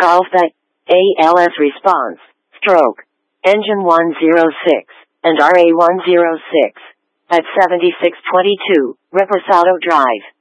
Alpha, ALS response, stroke, engine 106, and RA106, at 7622, Reposado Drive.